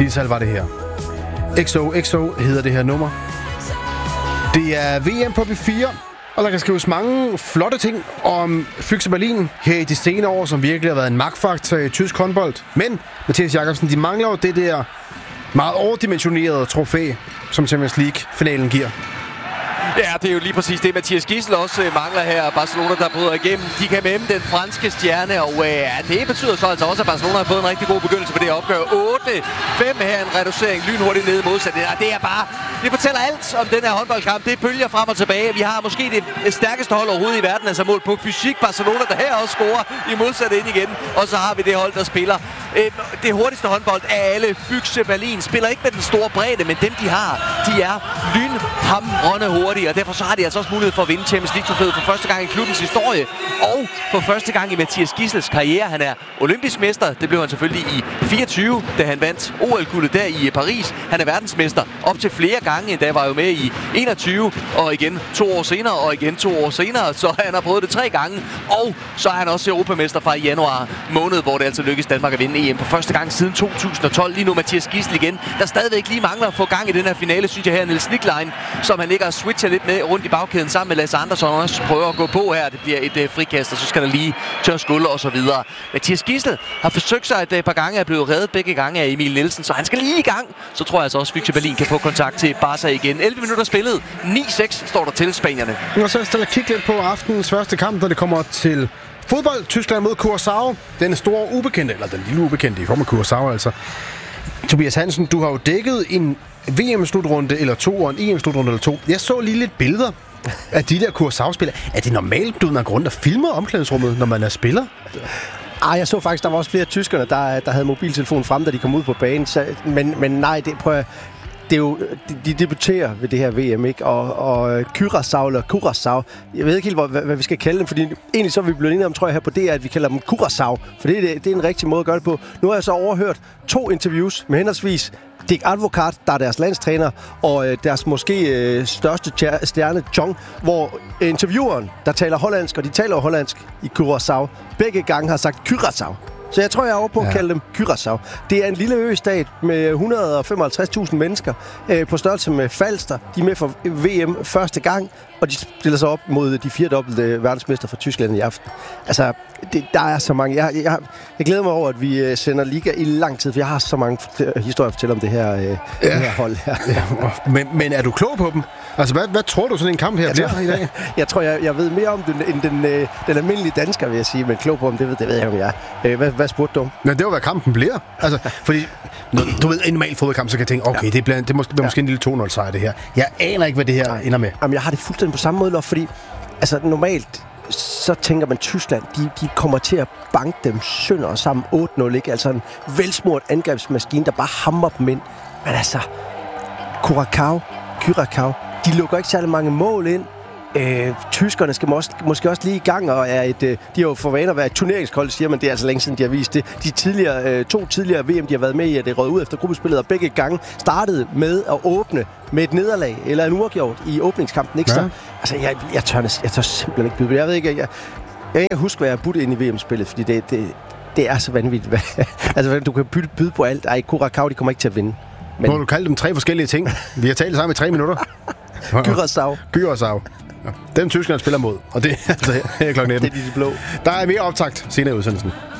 Sig var det her. XOXO hedder det her nummer. Det er VM på B4, og der kan skrives mange flotte ting om Füchse Berlin her i de senere år, som virkelig har været en magtfaktor i tysk håndbold. Men, Mathias Jakobsen, de mangler jo det der meget overdimensionerede trofæ, som Champions League-finalen giver. Ja, det er jo lige præcis det, Mathias Gidsel også mangler her. Barcelona, der bryder igennem. De kan med den franske stjerne, og det betyder så altså også, at Barcelona har fået en rigtig god begyndelse på det opgør. 8-5 her, en reducering lynhurtigt nede modsat. Det er bare... Det fortæller alt om den her håndboldkamp. Det bølger frem og tilbage. Vi har måske det stærkeste hold overhovedet i verden, altså mål på fysik. Barcelona, der her også scorer i modsat ind igen. Og så har vi det hold, der spiller det hurtigste håndbold af alle. Füchse Berlin spiller ikke med den store bredde, men dem, de har, de er lynhamrende hurtige. Og derfor så har de altså også mulighed for at vinde Champions League-trofæet for første gang i klubbens historie. Og for første gang i Mathias Gidsels karriere. Han er olympisk mester. Det blev han selvfølgelig i 24, da han vandt OL-guldet der i Paris. Han er verdensmester op til flere gange, da var jo med i 21, og igen 2 år senere, og igen 2 år senere. Så han har prøvet det 3 gange. Og så er han også europamester fra januar måned, hvor det altså lykkedes Danmark at vinde EM for første gang siden 2012. Lige nu Mathias Gidsel igen, der stadigvæk lige mangler at få gang i den her finale, synes jeg her. Niels Nicklein, som han ligger og switcher lidt med rundt i bagkæden sammen med Lasse Andersson, også prøver at gå på her. Det bliver et frikast, og så skal der lige tør skulder og så videre. Mathias Gidsel har forsøgt sig et par gange, er blevet reddet begge gange af Emil Nielsen, så han skal lige i gang. Så tror jeg altså også, Füchse Berlin kan få kontakt til Barca igen. 11 minutter spillet. 9-6 står der til spanierne. Og så skal jeg kigge lidt på aftenens første kamp, når det kommer til fodbold. Tyskland mod Curaçao. Den store ubekendte, eller den lille ubekendte i form af Curaçao altså. Tobias Hansen, du har jo dækket en VM-slutrunde eller 2 og en EM-slutrunde eller 2. Jeg så lige lidt billeder af de der Curaçao-spillere. Er det normalt, du man går rundt og filmer omklædningsrummet, når man er spiller? Jeg så faktisk, der var også flere tyskerne, der havde mobiltelefonen frem, da de kom ud på banen. Så, men nej, det er jo, de debuterer ved det her VM, ikke? Og Curaçao eller Curaçao, jeg ved ikke helt, hvad vi skal kalde dem, fordi egentlig så er vi blevet enige om, tror jeg, her på det, at vi kalder dem Curaçao, for det er en rigtig måde at gøre det på. Nu har jeg så overhørt 2 interviews med henholdsvis Dick Advocaat, der er deres landstræner, og deres måske største stjerne, Chong, hvor intervieweren, der taler hollandsk, og de taler hollandsk i Curaçao, begge gange har sagt Curaçao. Så jeg tror, jeg er over på at kalde dem Curaçao. Det er en lille østat med 155.000 mennesker på størrelse med Falster. De er med for VM første gang, og de stiller sig op mod de 4-dobbelte verdensmester fra Tyskland i aften. Altså, der er så mange. Jeg glæder mig over, at vi sender liga i lang tid, for jeg har så mange historier at fortælle om det her, det her hold her. Ja. Men er du klog på dem? Altså, hvad tror du sådan en kamp her bliver i dag? Jeg tror, jeg ved mere om den, end den almindelige dansker, vil jeg sige. Men klog på dem, det ved jeg om jeg er. Hvad spurgte du om? Ja, det var, hvad kampen bliver. Altså, fordi, du ved, en normal fodboldkamp, så kan jeg tænke, okay, det bliver måske en lille 2-0-sejr, det her. Jeg aner ikke, hvad det her ender med. Jamen, jeg har det fuldstændig på samme måde, fordi altså, normalt, så tænker man, Tyskland, de kommer til at banke dem sønder sammen 8-0, ikke? Altså en velsmurt angrebsmaskine, der bare hammer dem ind. Men altså, Curaçao, de lukker ikke særlig mange mål ind. Tyskerne skal måske også lige i gang, og er de har jo for vane at være et turneringshold, siger man. Det er altså længe siden, de har vist det. De 2 tidligere VM, de har været med i, at det rød ud efter gruppespillet, og begge gange startede med at åbne med et nederlag, eller en uafgjort i åbningskampen, ikke? Så, altså, jeg tør simpelthen ikke byde. Jeg ved ikke, jeg kan ikke huske, hvad jeg har budt ind i VM-spillet, fordi det er så vanvittigt. Altså, du kan byde på alt. Curaçao, de kommer ikke til at vinde. Men må du kalde dem 3 forskellige ting? Vi har talt sammen i 3 minutter. Curaçao. Ja. Den Tyskland spiller mod, og det er altså her klokken 19. Det er de blå. Der er mere optakt senere i udsendelsen.